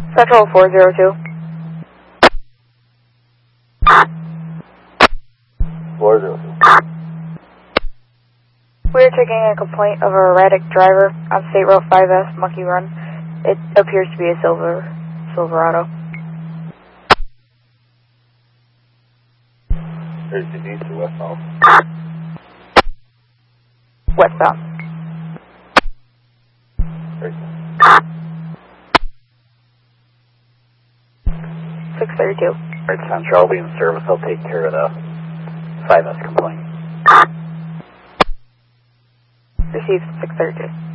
Central 402. 402. We are taking a complaint of an erratic driver on State Road 5S, Monkey Run. It appears to be a Silverado. Is it east or westbound? Westbound. 632. Alright, Central, I'll be in service. I'll take care of the 5S complaint. Received 632.